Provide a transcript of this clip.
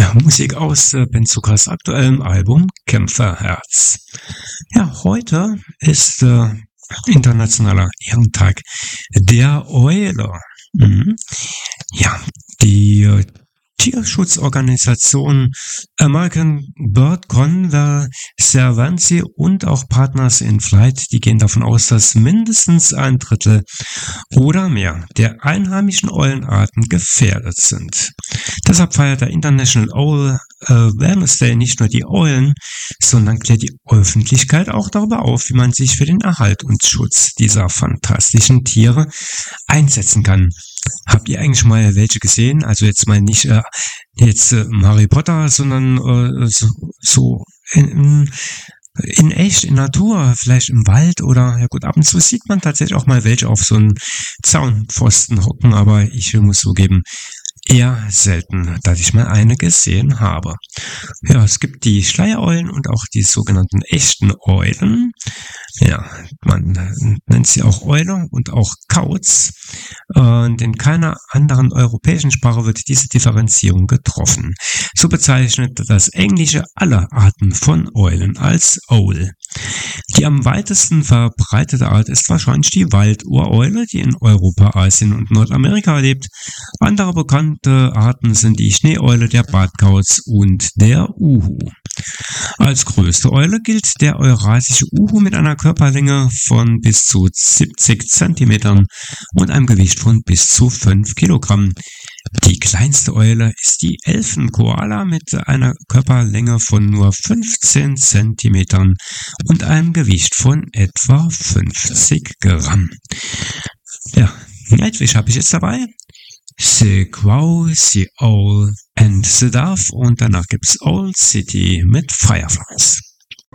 Ja, Musik aus Ben Zuckers aktuellem Album Kämpferherz. Ja, heute ist Internationaler Ehrentag der Eule. Mhm. Ja, die Tierschutzorganisation American Bird Conservancy und auch Partners in Flight, die gehen davon aus, dass mindestens 1/3 oder mehr der einheimischen Eulenarten gefährdet sind. Deshalb feiert der International Owl Awareness Day nicht nur die Eulen, sondern klärt die Öffentlichkeit auch darüber auf, wie man sich für den Erhalt und Schutz dieser fantastischen Tiere einsetzen kann. Habt ihr eigentlich mal welche gesehen? Also jetzt mal nicht Harry Potter, sondern so in echt, in Natur, vielleicht im Wald oder, ja gut, ab und zu sieht man tatsächlich auch mal welche auf so einen Zaunpfosten hocken, aber ich muss zugeben, eher selten, dass ich mal eine gesehen habe. Ja, es gibt die Schleiereulen und auch die sogenannten echten Eulen. Ja, man nennt sie auch Eule und auch Kauz. In keiner anderen europäischen Sprache wird diese Differenzierung getroffen. So bezeichnet das Englische alle Arten von Eulen als Owl. Die am weitesten verbreitete Art ist wahrscheinlich die Waldureule, die in Europa, Asien und Nordamerika lebt. Andere bekannte Arten sind die Schneeeule, der Bartkauz und der Uhu. Als größte Eule gilt der eurasische Uhu mit einer Körperlänge von bis zu 70 Zentimetern und einem Gewicht von bis zu 5 Kilogramm. Die kleinste Eule ist die Elfenkoala mit einer Körperlänge von nur 15 Zentimetern und einem Gewicht von etwa 50 Gramm. Ja, Nightwish habe ich jetzt dabei. The Crow, The Owl and the Dove und danach gibt's Owl City mit Fireflies.